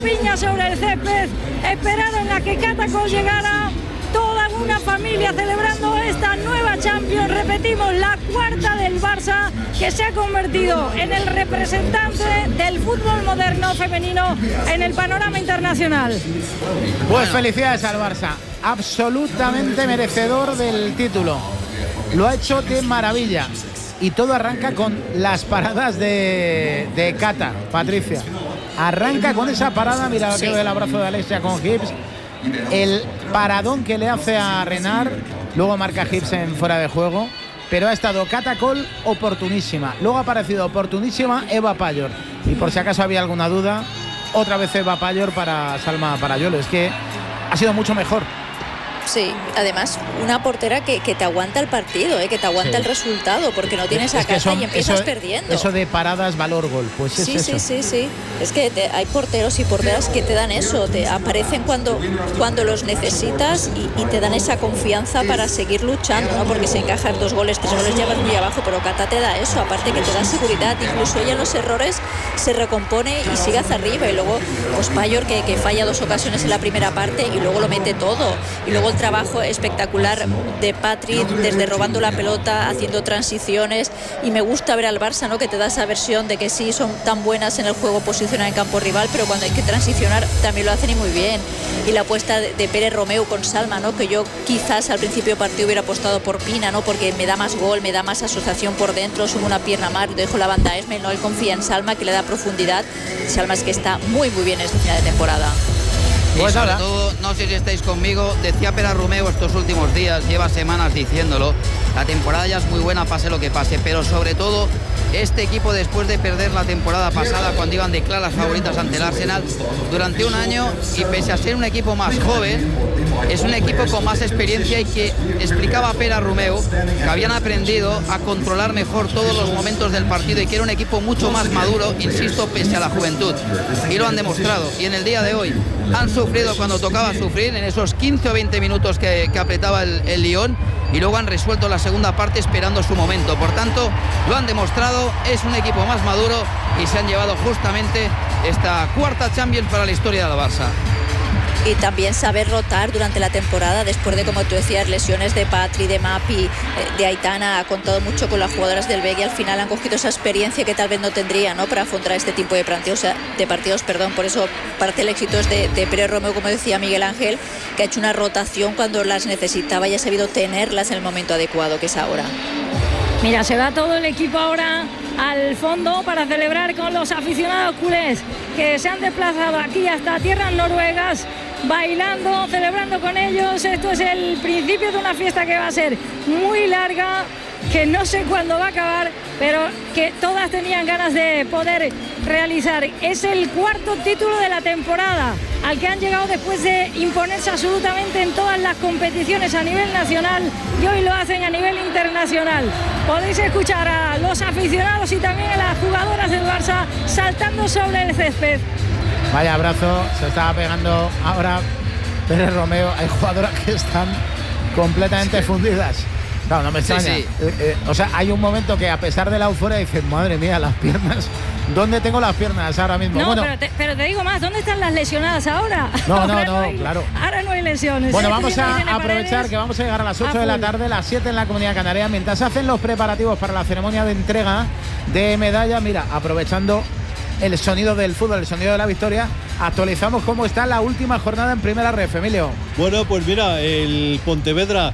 Piña sobre el césped, esperaron a que Catacol llegara, toda una familia celebrando esta nueva Champions, repetimos, la cuarta del Barça, que se ha convertido en el representante del fútbol moderno femenino en el panorama internacional. Pues felicidades al Barça, absolutamente merecedor del título, lo ha hecho de maravilla. Y todo arranca con las paradas de Cata, Patricia. Arranca con esa parada, mira que el abrazo de Alexia con Gibbs. El paradón que le hace a Renard, luego marca Gibbs en fuera de juego. Pero ha estado Catacol oportunísima. Luego ha aparecido oportunísima Eva Payor. Y por si acaso había alguna duda, otra vez Eva Payor para Salma Parayolo. Es que ha sido mucho mejor. Sí, además una portera que te aguanta el partido, que te aguanta el resultado, porque no tienes a Cata y empiezas perdiendo. Eso de paradas, valor gol, pues es eso. Sí. Es que hay porteros y porteras que te dan eso, te aparecen cuando los necesitas y te dan esa confianza para seguir luchando, ¿no? Porque si encajas 2 goles, 3 goles ya vas muy abajo, pero Cata te da eso, aparte que te da seguridad, incluso ella en los errores se recompone y sigue hacia arriba. Y luego pues Payor que falla 2 ocasiones en la primera parte y luego lo mete todo. Y luego el trabajo espectacular de Patri, desde robando la pelota, haciendo transiciones, y me gusta ver al Barça, ¿no? Que te da esa versión de que sí son tan buenas en el juego posicional en campo rival, pero cuando hay que transicionar también lo hacen y muy bien. Y la apuesta de Pérez Romeu con Salma, ¿no? Que yo quizás al principio del partido hubiera apostado por Pina, ¿no? Porque me da más gol, me da más asociación por dentro, subo una pierna más, dejo la banda Esme, ¿no? Él confía en Salma, que le da profundidad. Salma es que está muy bien en este final de temporada. Y sobre todo, no sé si estáis conmigo, decía Pera Romeu estos últimos días, lleva semanas diciéndolo, la temporada ya es muy buena, pase lo que pase, pero sobre todo este equipo, después de perder la temporada pasada cuando iban de claras favoritas ante el Arsenal durante un año, y pese a ser un equipo más joven, es un equipo con más experiencia, y que explicaba Pera Romeu que habían aprendido a controlar mejor todos los momentos del partido y que era un equipo mucho más maduro, insisto, pese a la juventud, y lo han demostrado. Y en el día de hoy han sufrido cuando tocaba sufrir, en esos 15 o 20 minutos que apretaba el Lyon, y luego han resuelto la segunda parte esperando su momento. Por tanto, lo han demostrado, es un equipo más maduro y se han llevado justamente esta cuarta Champions para la historia del Barça. Y también saber rotar durante la temporada, después de, como tú decías, lesiones de Patri, de Mapi, de Aitana. Ha contado mucho con las jugadoras del Vega y al final han cogido esa experiencia que tal vez no tendría, ¿no? Para afrontar este tipo de partidos, Por eso parte el éxito es de Pérez Romeu, como decía Miguel Ángel, que ha hecho una rotación cuando las necesitaba y ha sabido tenerlas en el momento adecuado, que es ahora. Mira, se va todo el equipo ahora al fondo para celebrar con los aficionados culés que se han desplazado aquí hasta tierras noruegas, bailando, celebrando con ellos. Esto es el principio de una fiesta que va a ser muy larga, que no sé cuándo va a acabar, pero que todas tenían ganas de poder realizar. Es el cuarto título de la temporada al que han llegado después de imponerse absolutamente en todas las competiciones a nivel nacional, y hoy lo hacen a nivel internacional. Podéis escuchar a los aficionados y también a las jugadoras del Barça saltando sobre el césped. Vaya abrazo, se estaba pegando ahora Pérez Romeu. Hay jugadoras que están completamente fundidas. Claro, no me extraña. O sea, hay un momento que a pesar de la euforia dices, madre mía, las piernas, ¿dónde tengo las piernas ahora mismo? No, bueno, pero te digo más, ¿dónde están las lesionadas ahora? No, claro. Ahora no hay lesiones. Bueno, vamos a aprovechar que vamos a llegar a las 8 de la tarde, las 7 en la Comunidad Canaria, mientras se hacen los preparativos para la ceremonia de entrega de medalla. Mira, aprovechando el sonido del fútbol, el sonido de la victoria, actualizamos cómo está la última jornada en Primera Ref, Emilio. Bueno, pues mira, el Pontevedra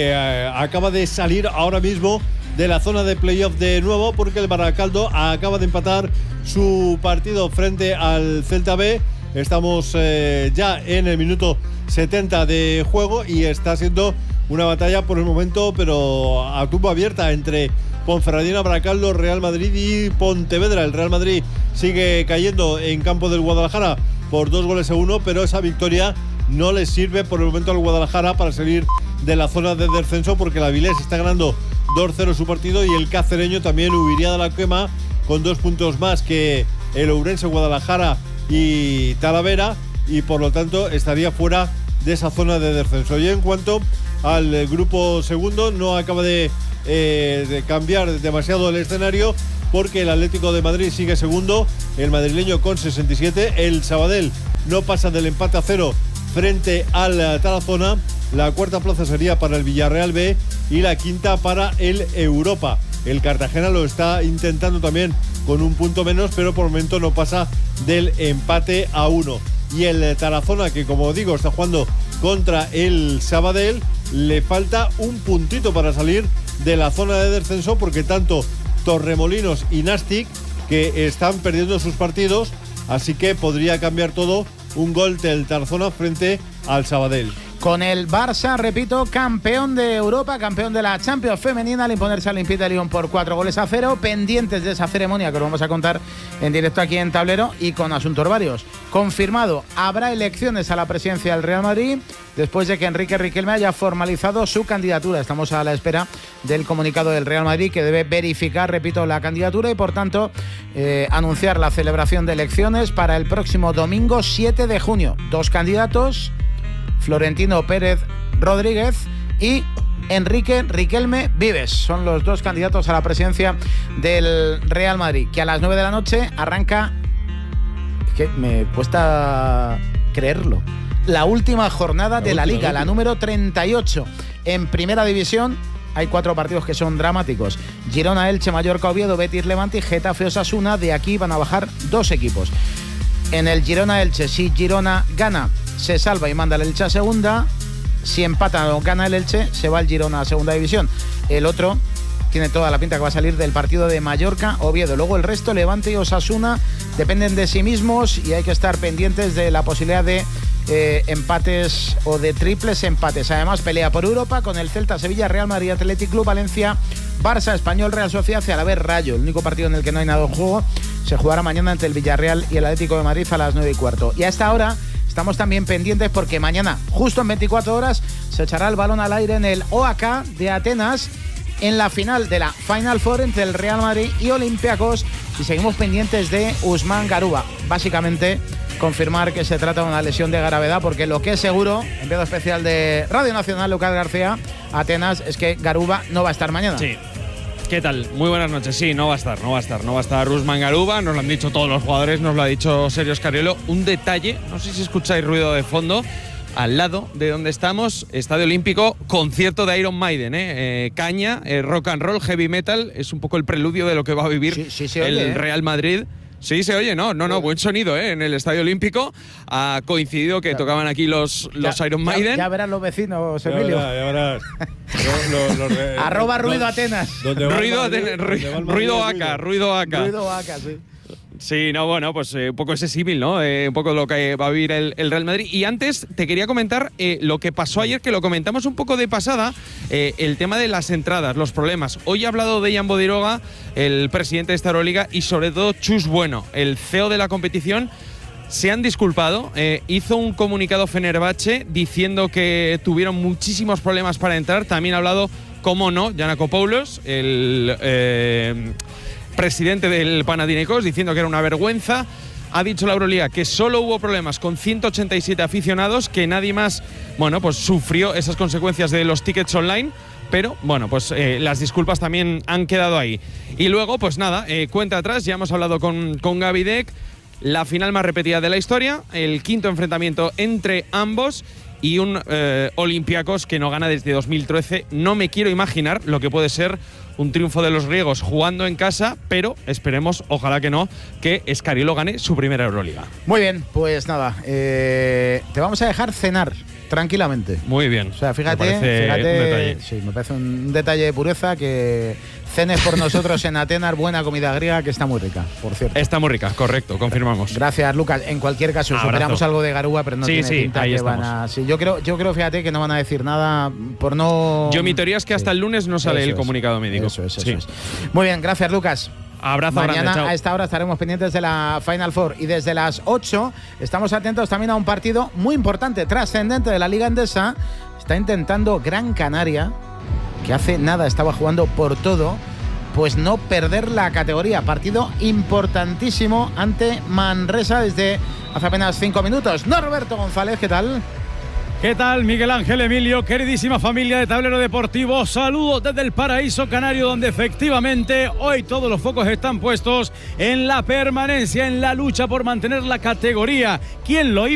acaba de salir ahora mismo de la zona de playoff de nuevo, porque el Baracaldo acaba de empatar su partido frente al Celta B. Estamos ya en el minuto 70 de juego y está siendo una batalla por el momento, pero a tumba abierta, entre Ponferradina, Baracaldo, Real Madrid y Pontevedra. El Real Madrid sigue cayendo en campo del Guadalajara por 2-1, pero esa victoria no le sirve por el momento al Guadalajara para salir de la zona de descenso, porque la Avilés está ganando 2-0 su partido y el cacereño también huiría de la quema con 2 puntos más que el Ourense, Guadalajara y Talavera, y por lo tanto estaría fuera de esa zona de descenso. Y en cuanto al grupo segundo, no acaba de cambiar demasiado el escenario, porque el Atlético de Madrid sigue segundo, el madrileño con 67, el Sabadell no pasa del empate a 0 frente al Tarazona. La cuarta plaza sería para el Villarreal B y la quinta para el Europa. El Cartagena lo está intentando también con un punto menos, pero por el momento no pasa del empate a 1. Y el Tarazona, que como digo está jugando contra el Sabadell, le falta un puntito para salir de la zona de descenso, porque tanto Torremolinos y Nastic que están perdiendo sus partidos, así que podría cambiar todo un gol del Tarazona frente al Sabadell. Con el Barça, repito, campeón de Europa, campeón de la Champions femenina, al imponerse al Olympique de Lyon por 4-0, pendientes de esa ceremonia que lo vamos a contar en directo aquí en Tablero y con asuntos varios. Confirmado, habrá elecciones a la presidencia del Real Madrid después de que Enrique Riquelme haya formalizado su candidatura. Estamos a la espera del comunicado del Real Madrid, que debe verificar, repito, la candidatura y por tanto anunciar la celebración de elecciones para el próximo domingo 7 de junio. 2 candidatos: Florentino Pérez Rodríguez y Enrique Riquelme Vives. Son los 2 candidatos a la presidencia del Real Madrid, que a las 9 de la noche arranca, es que me cuesta creerlo, la última jornada de la Liga, la número 38. En Primera División hay 4 partidos que son dramáticos: Girona, Elche, Mallorca, Oviedo, Betis, Levante y Getafe, Osasuna. De aquí van a bajar 2 equipos. En el Girona-Elche, si Girona gana, se salva y manda el Elche a segunda. Si empata o gana el Elche, se va el Girona a segunda división. El otro tiene toda la pinta que va a salir del partido de Mallorca-Oviedo. Luego el resto, Levante y Osasuna, dependen de sí mismos y hay que estar pendientes de la posibilidad de empates o de triples empates. Además, pelea por Europa con el Celta, Sevilla, Real Madrid, Athletic Club, Valencia, Barça, Español, Real Sociedad y a la vez Rayo. El único partido en el que no hay nada en juego se jugará mañana entre el Villarreal y el Atlético de Madrid a las 9:15. Y a esta hora estamos también pendientes porque mañana, justo en 24 horas, se echará el balón al aire en el OAK de Atenas en la final de la Final Four entre el Real Madrid y Olympiacos, y seguimos pendientes de Usman Garuba. Básicamente confirmar que se trata de una lesión de gravedad, porque lo que es seguro, enviado especial de Radio Nacional, Lucas García, Atenas, es que Garuba no va a estar mañana. Sí. ¿Qué tal? Muy buenas noches. Sí, no va a estar Usman Garuba, nos lo han dicho todos los jugadores, nos lo ha dicho Sergio Scariolo. Un detalle, no sé si escucháis ruido de fondo, al lado de donde estamos, Estadio Olímpico, concierto de Iron Maiden, caña, rock and roll, heavy metal, es un poco el preludio de lo que va a vivir el Real Madrid. Sí, se oye, no, buen sonido, en el Estadio Olímpico. Ha coincidido que tocaban aquí los Iron Maiden. Ya verán los vecinos, Emilio. Ya verás. ¡Arroba ruido Atenas! Ruido acá, sí. Sí, no, bueno, pues un poco ese símil, ¿no? Un poco lo que va a vivir el Real Madrid. Y antes te quería comentar lo que pasó ayer, que lo comentamos un poco de pasada, el tema de las entradas, los problemas. Hoy ha hablado Dejan Bodiroga, el presidente de esta Euroliga, y sobre todo Chus Bueno, el CEO de la competición. Se han disculpado, hizo un comunicado Fenerbahce diciendo que tuvieron muchísimos problemas para entrar. También ha hablado, cómo no, Giannakopoulos, el presidente del Panathinaikos, diciendo que era una vergüenza. Ha dicho la Euroliga que solo hubo problemas con 187 aficionados, que nadie más, bueno, pues sufrió esas consecuencias de los tickets online. Pero, bueno, pues las disculpas también han quedado ahí. Y luego, pues nada, cuenta atrás, ya hemos hablado con Gaby Deck, la final más repetida de la historia, el 5.º enfrentamiento entre ambos y un Olympiacos que no gana desde 2013. No me quiero imaginar lo que puede ser un triunfo de los griegos jugando en casa, pero esperemos, ojalá que no, que Scariolo gane su primera Euroliga. Muy bien, pues nada, te vamos a dejar cenar tranquilamente. Muy bien. O sea, fíjate, un detalle. Sí, me parece un detalle de pureza que cenes por nosotros en Atenas, buena comida griega que está muy rica, por cierto. Está muy rica, correcto, confirmamos. Gracias, Lucas. En cualquier caso, esperamos algo de Garuba, pero no tiene pinta que estamos. Van a. Sí, yo creo, fíjate, que no van a decir nada por no. Mi teoría es que hasta el lunes no sale el comunicado médico. Eso es. Muy bien, gracias, Lucas. Abrazo Mañana grande, a esta hora estaremos pendientes de la Final Four, y desde las 8 estamos atentos también a un partido muy importante, trascendente de la Liga Endesa. Está intentando Gran Canaria, que hace nada estaba jugando por todo, pues no perder la categoría. Partido importantísimo ante Manresa desde hace apenas 5 minutos. Norberto González, ¿qué tal? ¿Qué tal, Miguel Ángel, Emilio? Queridísima familia de Tablero Deportivo, saludos desde el paraíso canario, donde efectivamente hoy todos los focos están puestos en la permanencia, en la lucha por mantener la categoría. ¿Quién lo iba